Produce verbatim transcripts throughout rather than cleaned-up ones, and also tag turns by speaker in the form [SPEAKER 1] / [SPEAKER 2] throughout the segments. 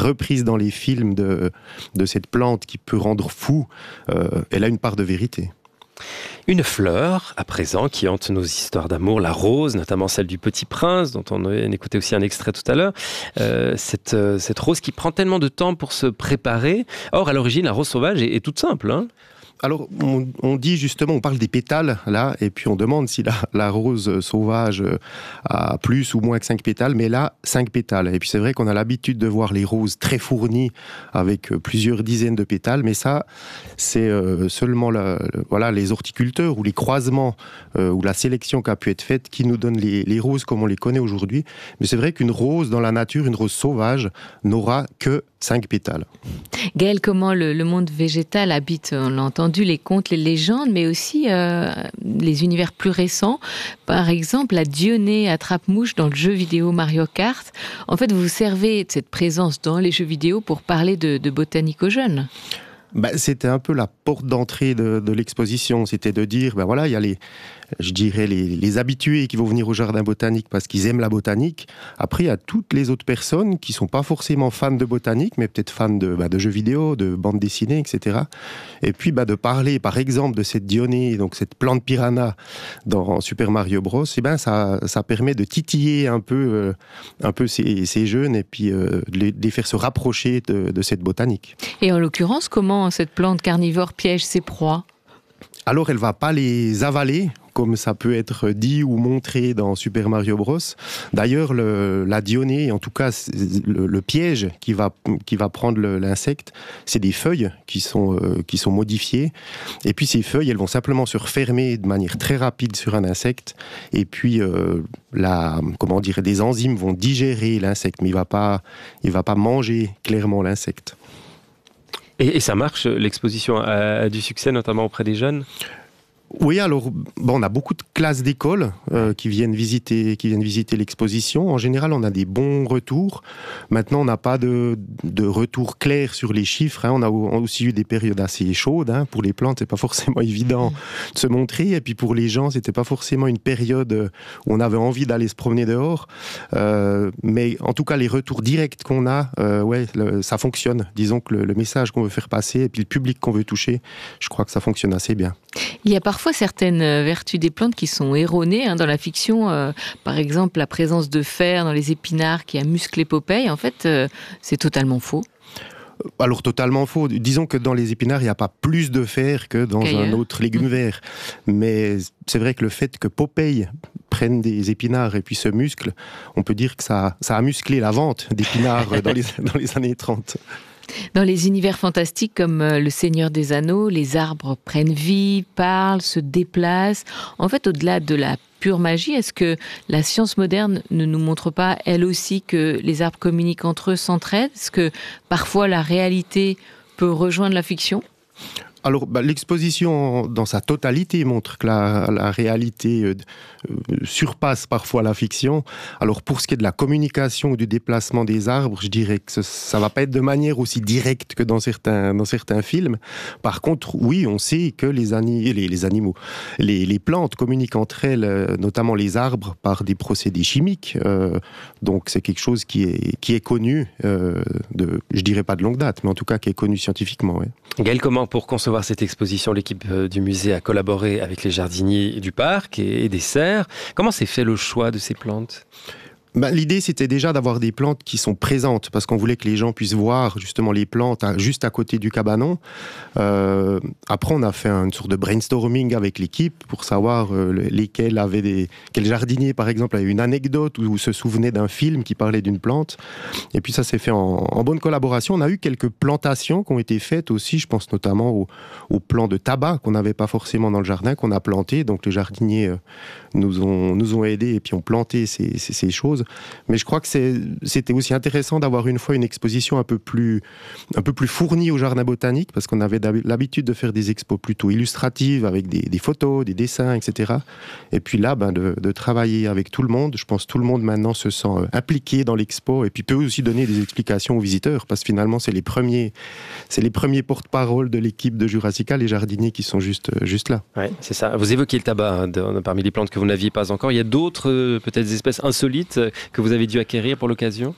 [SPEAKER 1] reprise dans les films de, de cette plante qui peut rendre fou, euh, elle a une part de vérité.
[SPEAKER 2] Une fleur, à présent, qui hante nos histoires d'amour, la rose, notamment celle du Petit Prince, dont on écoutait aussi un extrait tout à l'heure. Euh, cette, euh, cette rose qui prend tellement de temps pour se préparer. Or, à l'origine, la rose sauvage est, est toute simple, hein.
[SPEAKER 1] Alors, on, on dit justement, on parle des pétales, là, et puis on demande si la, la rose sauvage a plus ou moins que cinq pétales, mais là, cinq pétales. Et puis c'est vrai qu'on a l'habitude de voir les roses très fournies, avec plusieurs dizaines de pétales, mais ça, c'est euh, seulement la, voilà, les horticulteurs, ou les croisements, euh, ou la sélection qui a pu être faite, qui nous donne les, les roses comme on les connaît aujourd'hui. Mais c'est vrai qu'une rose dans la nature, une rose sauvage, n'aura que cinq pétales.
[SPEAKER 3] Gaël, comment le, le monde végétal habite, on l'a entendu, les contes, les légendes, mais aussi euh, les univers plus récents. Par exemple, la Dionée attrape-mouche dans le jeu vidéo Mario Kart. En fait, vous vous servez de cette présence dans les jeux vidéo pour parler de, de botanique aux jeunes.
[SPEAKER 1] Ben, c'était un peu la porte d'entrée de, de l'exposition. C'était de dire, ben voilà, il y a les, je dirais les, les habitués qui vont venir au jardin botanique parce qu'ils aiment la botanique. Après, il y a toutes les autres personnes qui sont pas forcément fans de botanique, mais peut-être fans de, ben, de jeux vidéo, de bandes dessinées, et cetera. Et puis, ben, de parler, par exemple, de cette Dionée, donc cette plante piranha dans Super Mario Bros. Et ben, ça, ça permet de titiller un peu, euh, un peu ces, ces jeunes et puis euh, de, les, de les faire se rapprocher de, de cette botanique.
[SPEAKER 3] Et en l'occurrence, comment cette plante carnivore piège ses proies?
[SPEAKER 1] Alors, elle va pas les avaler, comme ça peut être dit ou montré dans Super Mario Bros. D'ailleurs, le, la Dionée, en tout cas le, le piège qui va, qui va prendre le, l'insecte, c'est des feuilles qui sont, euh, qui sont modifiées. Et puis ces feuilles, elles vont simplement se refermer de manière très rapide sur un insecte. Et puis, euh, la, comment dire, des enzymes vont digérer l'insecte, mais il va pas, il va pas manger clairement l'insecte.
[SPEAKER 2] Et, et ça marche, l'exposition a, a du succès, notamment auprès des jeunes ?
[SPEAKER 1] Oui, alors bon, on a beaucoup de classes d'école euh, qui viennent visiter, qui viennent visiter l'exposition. En général, on a des bons retours. Maintenant, on n'a pas de, de retour clair sur les chiffres, hein. On a aussi eu des périodes assez chaudes, hein. Pour les plantes, c'est pas forcément évident de se montrer. Et puis pour les gens, c'était pas forcément une période où on avait envie d'aller se promener dehors. Euh, mais en tout cas, les retours directs qu'on a, euh, ouais, le, ça fonctionne. Disons que le, le message qu'on veut faire passer et puis le public qu'on veut toucher, je crois que ça fonctionne assez bien.
[SPEAKER 3] Il y a parfois certaines vertus des plantes qui sont erronées, hein, dans la fiction. Euh, par exemple, la présence de fer dans les épinards qui a musclé Popeye. En fait, euh, c'est totalement faux.
[SPEAKER 1] Alors totalement faux. Disons que dans les épinards, il n'y a pas plus de fer que dans Qu'ailleurs. un autre légume vert. Mais c'est vrai que le fait que Popeye prenne des épinards et puis se muscle, on peut dire que ça, ça a musclé la vente d'épinards dans les, dans les années trente.
[SPEAKER 3] Dans les univers fantastiques comme Le Seigneur des Anneaux, les arbres prennent vie, parlent, se déplacent. En fait, au-delà de la pure magie, est-ce que la science moderne ne nous montre pas, elle aussi, que les arbres communiquent entre eux, s'entraident ? Est-ce que parfois la réalité peut rejoindre la fiction ?
[SPEAKER 1] Alors, bah, l'exposition dans sa totalité montre que la, la réalité euh, euh, surpasse parfois la fiction. Alors, pour ce qui est de la communication ou du déplacement des arbres, je dirais que ce, ça va pas être de manière aussi directe que dans certains, dans certains films. Par contre, oui, on sait que les, ani- les, les animaux, les, les plantes communiquent entre elles, euh, notamment les arbres, par des procédés chimiques. Euh, donc, c'est quelque chose qui est, qui est connu, euh, de, je dirais pas de longue date, mais en tout cas qui est connu scientifiquement. Ouais.
[SPEAKER 2] Gaël, comment pour concevoir cette exposition, l'équipe du musée a collaboré avec les jardiniers du parc et des serres. Comment s'est fait le choix de ces plantes ?
[SPEAKER 1] Ben, l'idée, c'était déjà d'avoir des plantes qui sont présentes, parce qu'on voulait que les gens puissent voir justement les plantes à, juste à côté du cabanon. Euh, après, on a fait une sorte de brainstorming avec l'équipe pour savoir euh, lesquels avaient des... Quel jardinier, par exemple, avait une anecdote ou, ou se souvenait d'un film qui parlait d'une plante. Et puis ça s'est fait en, en bonne collaboration. On a eu quelques plantations qui ont été faites aussi, je pense notamment aux au plants de tabac qu'on n'avait pas forcément dans le jardin, qu'on a planté. Donc les jardiniers euh, nous, ont, nous ont aidés et puis ont planté ces, ces, ces choses. Mais je crois que c'est, c'était aussi intéressant d'avoir une fois une exposition un peu plus, un peu plus fournie au jardin botanique, parce qu'on avait l'habitude de faire des expos plutôt illustratives, avec des, des photos, des dessins, et cetera. Et puis là, ben, de, de travailler avec tout le monde, je pense que tout le monde maintenant se sent impliqué dans l'expo, et puis peut aussi donner des explications aux visiteurs, parce que finalement, c'est les premiers, c'est les premiers porte-parole de l'équipe de Jurassica, les jardiniers qui sont juste, juste là.
[SPEAKER 2] Oui, c'est ça. Vous évoquez le tabac, hein, de, parmi les plantes que vous n'aviez pas encore. Il y a d'autres, euh, peut-être, espèces insolites que vous avez dû acquérir pour l'occasion ?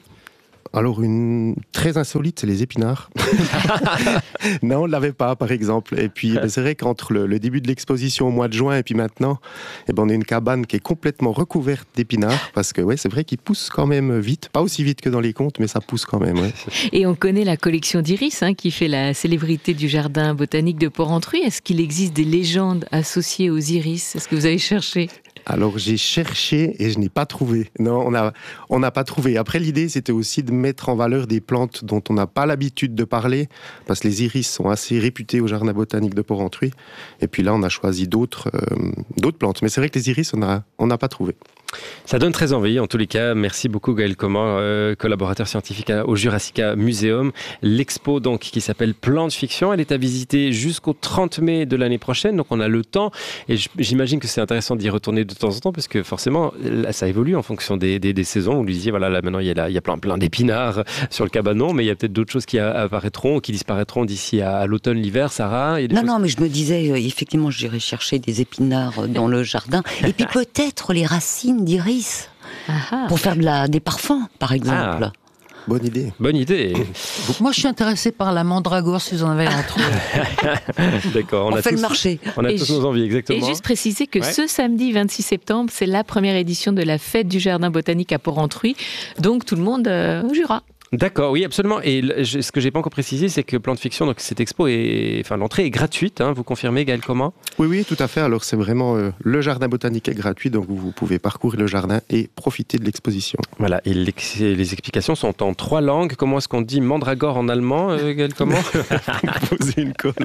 [SPEAKER 1] Alors, une très insolite, c'est les épinards. Non, on ne l'avait pas, par exemple. Et puis, ben, c'est vrai qu'entre le, le début de l'exposition au mois de juin et puis maintenant, eh ben, on a une cabane qui est complètement recouverte d'épinards parce que ouais, c'est vrai qu'ils poussent quand même vite. Pas aussi vite que dans les contes, mais ça pousse quand même. Ouais.
[SPEAKER 3] Et on connaît la collection d'iris hein, qui fait la célébrité du jardin botanique de Porrentruy. Est-ce qu'il existe des légendes associées aux iris ? Est-ce que vous avez cherché ?
[SPEAKER 1] Alors j'ai cherché et je n'ai pas trouvé. Non, on n'a on n'a pas trouvé. Après, l'idée, c'était aussi de mettre en valeur des plantes dont on n'a pas l'habitude de parler, parce que les iris sont assez réputés au jardin botanique de Porrentruy. Et puis là, on a choisi d'autres, euh, d'autres plantes. Mais c'est vrai que les iris, on n'a on n'a pas trouvé.
[SPEAKER 2] Ça donne très envie, en tous les cas. Merci beaucoup Gaël Comment, euh, collaborateur scientifique au Jurassica Museum. L'expo donc qui s'appelle Plantes Fiction, elle est à visiter jusqu'au trente mai de l'année prochaine, donc on a le temps. Et j'imagine que c'est intéressant d'y retourner de temps en temps, parce que forcément, là, ça évolue en fonction des, des, des saisons. Vous lui disiez, voilà, là maintenant il y a, là, il y a plein, plein d'épinards sur le cabanon, mais il y a peut-être d'autres choses qui apparaîtront, qui disparaîtront d'ici à, à l'automne, l'hiver. Sarah, il y a des
[SPEAKER 4] Non,
[SPEAKER 2] choses...
[SPEAKER 4] non, mais je me disais, euh, effectivement, j'irais chercher des épinards dans le jardin. Et puis peut-être les racines d'iris.
[SPEAKER 3] Ah,
[SPEAKER 4] pour faire de la, des parfums, par exemple.
[SPEAKER 2] Ah.
[SPEAKER 1] Bonne idée.
[SPEAKER 2] Bonne idée.
[SPEAKER 5] Moi, je suis intéressée par la mandragore, si vous en avez un trou.
[SPEAKER 2] D'accord. On,
[SPEAKER 4] on
[SPEAKER 2] a
[SPEAKER 4] fait
[SPEAKER 2] tous,
[SPEAKER 4] le marché.
[SPEAKER 2] On a
[SPEAKER 3] et
[SPEAKER 2] tous
[SPEAKER 3] ju-
[SPEAKER 2] nos envies, exactement.
[SPEAKER 3] Et juste préciser que
[SPEAKER 2] ouais.
[SPEAKER 3] ce samedi vingt-six septembre, c'est la première édition de la fête du jardin botanique à Porrentruy. Donc tout le monde euh, jouera.
[SPEAKER 2] D'accord, oui, absolument. Et ce que j'ai pas encore précisé, c'est que Plantes Fiction, donc cette expo, est, enfin l'entrée est gratuite. Hein, vous confirmez, Gaël Comment ?
[SPEAKER 1] Oui, oui, tout à fait. Alors c'est vraiment euh, le jardin botanique est gratuit, donc vous pouvez parcourir le jardin et profiter de l'exposition.
[SPEAKER 2] Voilà. Et les, les explications sont en trois langues. Comment est-ce qu'on dit mandragore en allemand, euh, Gaël Comment ?
[SPEAKER 1] Posez une colle.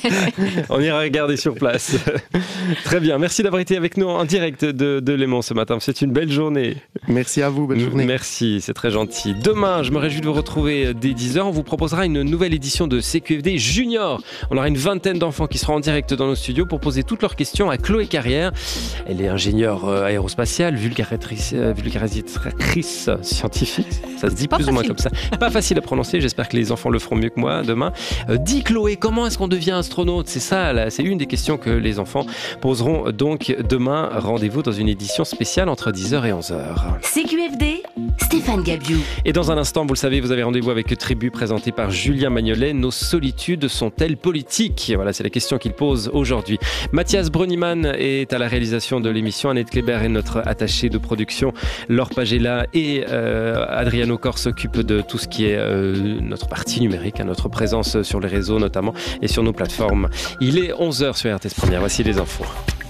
[SPEAKER 2] On ira regarder sur place. Très bien. Merci d'avoir été avec nous en direct de, de Léman ce matin. C'est une belle journée.
[SPEAKER 1] Merci à vous. Belle journée.
[SPEAKER 2] Merci, c'est très gentil. Demain, je me réjouis de vous retrouver dès dix heures. On vous proposera une nouvelle édition de C Q F D Junior. On aura une vingtaine d'enfants qui seront en direct dans nos studios pour poser toutes leurs questions à Chloé Carrière. Elle est ingénieure aérospatiale, vulgarisatrice, vulgarisatrice scientifique. Ça se dit
[SPEAKER 3] Pas
[SPEAKER 2] plus
[SPEAKER 3] facile.
[SPEAKER 2] ou moins comme ça. Pas facile à prononcer. J'espère que les enfants le feront mieux que moi demain. Euh, dis Chloé, comment est-ce qu'on devient astronaute ? C'est ça, là, c'est une des questions que les enfants poseront donc demain. Rendez-vous dans une édition spéciale entre dix heures et onze heures.
[SPEAKER 6] C Q F D, Stéphane Gabiou.
[SPEAKER 2] Et dans un instant, vous le savez, vous avez rendez-vous avec Tribu présenté par Julien Magnolet. Nos solitudes sont-elles politiques ? Voilà, c'est la question qu'il pose aujourd'hui. Mathias Brunniman est à la réalisation de l'émission. Annette Kléber est notre attachée de production. Laure Pagella et euh, Adriano Cor s'occupent de tout ce qui est euh, notre partie numérique, hein, notre présence sur les réseaux notamment et sur nos plateformes. Il est onze heures sur R T S Première. Voici les infos.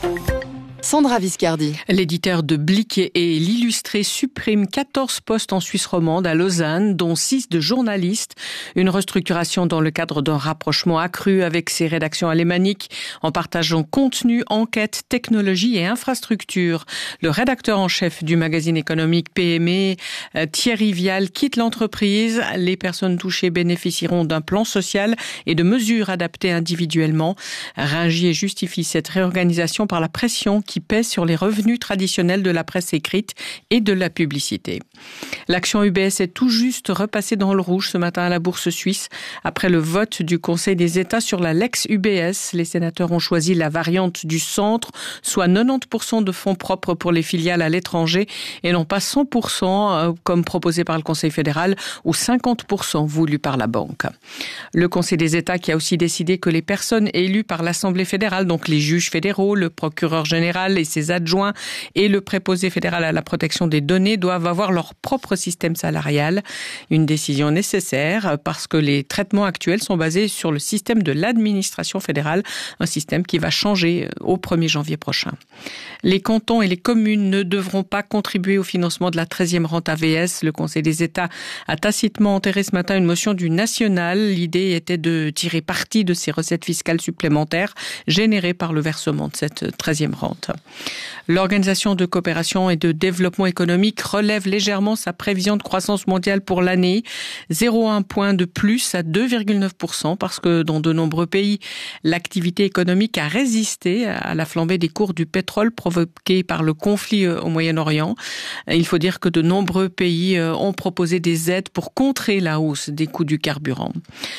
[SPEAKER 7] Sandra Viscardi.
[SPEAKER 5] L'éditeur de Blick et l'Illustré supprime quatorze postes en Suisse romande à Lausanne, dont six de journalistes. Une restructuration dans le cadre d'un rapprochement accru avec ses rédactions alémaniques en partageant contenu, enquête, technologie et infrastructure. Le rédacteur en chef du magazine économique P M E, Thierry Vial, quitte l'entreprise. Les personnes touchées bénéficieront d'un plan social et de mesures adaptées individuellement. Ringier justifie cette réorganisation par la pression qui pèse sur les revenus traditionnels de la presse écrite et de la publicité. L'action U B S est tout juste repassée dans le rouge ce matin à la Bourse suisse. Après le vote du Conseil des États sur la Lex U B S, les sénateurs ont choisi la variante du centre, soit quatre-vingt-dix pour cent de fonds propres pour les filiales à l'étranger et non pas cent pour cent comme proposé par le Conseil fédéral ou cinquante pour cent voulu par la banque. Le Conseil des États qui a aussi décidé que les personnes élues par l'Assemblée fédérale, donc les juges fédéraux, le procureur général et ses adjoints et le préposé fédéral à la protection des données doivent avoir leur propre système salarial. Une décision nécessaire parce que les traitements actuels sont basés sur le système de l'administration fédérale, un système qui va changer au premier janvier prochain. Les cantons et les communes ne devront pas contribuer au financement de la treizième rente A V S. Le Conseil des États a tacitement enterré ce matin une motion du national. L'idée était de tirer parti de ces recettes fiscales supplémentaires générées par le versement de cette treizième rente. L'Organisation de coopération et de développement économique relève légèrement sa prévision de croissance mondiale pour l'année, zéro virgule un point de plus à deux virgule neuf pour cent parce que dans de nombreux pays, l'activité économique a résisté à la flambée des cours du pétrole provoquée par le conflit au Moyen-Orient. Il faut dire que de nombreux pays ont proposé des aides pour contrer la hausse des coûts du carburant.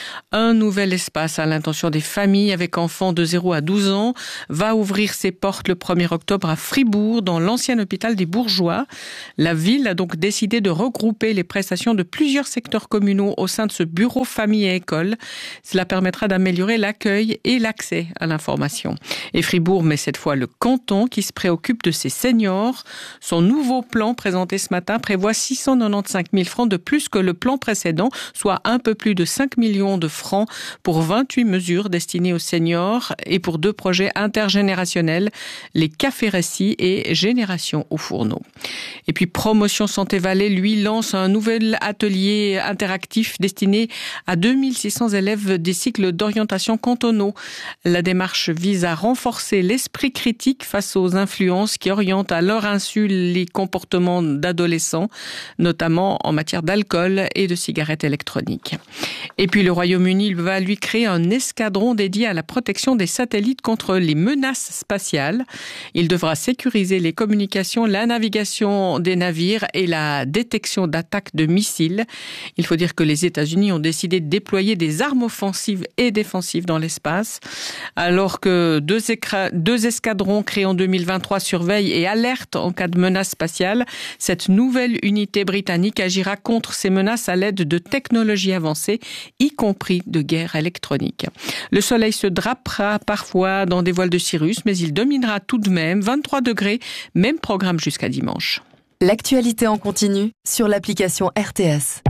[SPEAKER 5] Un nouvel espace à l'intention des familles avec enfants de zéro à douze ans va ouvrir ses portes le premier premier octobre à Fribourg, dans l'ancien hôpital des Bourgeois. La ville a donc décidé de regrouper les prestations de plusieurs secteurs communaux au sein de ce bureau famille et école. Cela permettra d'améliorer l'accueil et l'accès à l'information. Et Fribourg met cette fois le canton qui se préoccupe de ses seniors. Son nouveau plan présenté ce matin prévoit six cent quatre-vingt-quinze mille francs de plus que le plan précédent, soit un peu plus de cinq millions de francs pour vingt-huit mesures destinées aux seniors et pour deux projets intergénérationnels, les cafés récits et Génération au fourneau. Et puis Promotion Santé Valais, lui, lance un nouvel atelier interactif destiné à deux mille six cents élèves des cycles d'orientation cantonaux. La démarche vise à renforcer l'esprit critique face aux influences qui orientent à leur insu les comportements d'adolescents, notamment en matière d'alcool et de cigarettes électroniques. Et puis le Royaume-Uni va lui créer un escadron dédié à la protection des satellites contre les menaces spatiales. Il devra sécuriser les communications, la navigation des navires et la détection d'attaques de missiles. Il faut dire que les États-Unis ont décidé de déployer des armes offensives et défensives dans l'espace, alors que deux, écra- deux escadrons créés en deux mille vingt-trois surveillent et alertent en cas de menace spatiale. Cette nouvelle unité britannique agira contre ces menaces à l'aide de technologies avancées, y compris de guerre électronique. Le soleil se drapera parfois dans des voiles de cirrus, mais il dominera tout de même vingt-trois degrés, même programme jusqu'à dimanche.
[SPEAKER 7] L'actualité en continu sur l'application R T S.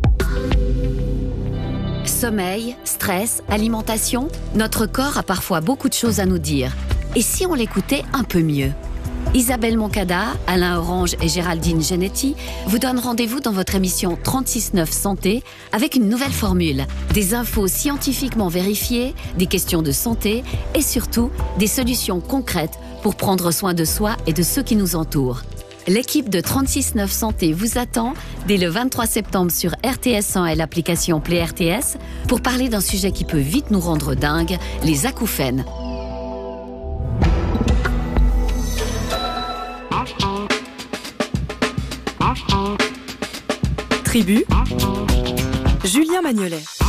[SPEAKER 6] Sommeil, stress, alimentation, notre corps a parfois beaucoup de choses à nous dire. Et si on l'écoutait un peu mieux ? Isabelle Moncada, Alain Orange et Géraldine Genetti vous donnent rendez-vous dans votre émission trente-six neuf Santé avec une nouvelle formule. Des infos scientifiquement vérifiées, des questions de santé et surtout des solutions concrètes pour prendre soin de soi et de ceux qui nous entourent. L'équipe de trente-six neuf Santé vous attend dès le vingt-trois septembre sur R T S cent et l'application Play R T S pour parler d'un sujet qui peut vite nous rendre dingues, les acouphènes.
[SPEAKER 7] Tribu, Julien Magnolet.